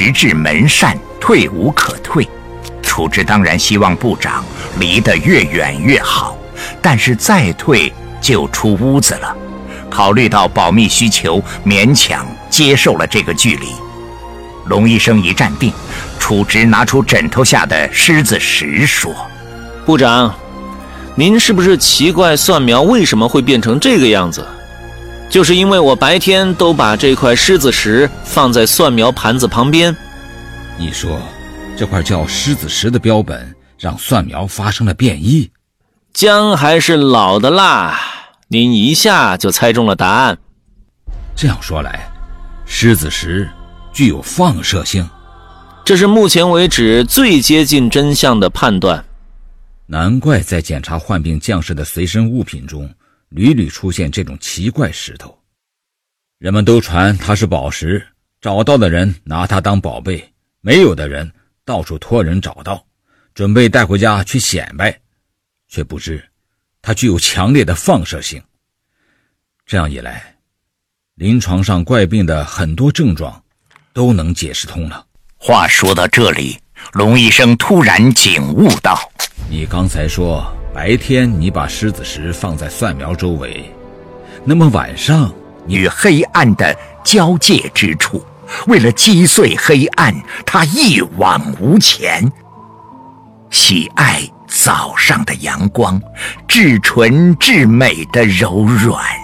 直至门扇，退无可退。处之当然希望部长离得越远越好，但是再退就出屋子了。考虑到保密需求，勉强接受了这个距离。龙医生一站定，处之拿出枕头下的狮子石说： 部长，您是不是奇怪蒜苗为什么会变成这个样子？就是因为我白天都把这块狮子石放在蒜苗盘子旁边。 你说这块叫狮子石的标本让蒜苗发生了变异？ 姜还是老的辣，您一下就猜中了答案。 这样说来，狮子石具有放射性， 这是目前为止最接近真相的判断。 难怪在检查患病将士的随身物品中屡屡出现这种奇怪石头。人们都传它是宝石，找到的人拿它当宝贝，没有的人到处托人找到，准备带回家去显摆，却不知它具有强烈的放射性。这样一来，临床上怪病的很多症状都能解释通了。 话说到这里，龙医生突然警悟道： 你刚才说白天你把狮子石放在蒜苗周围，那么晚上你与黑暗的交界之处，为了击碎黑暗，他一往无前，喜爱早上的阳光，至纯至美的柔软。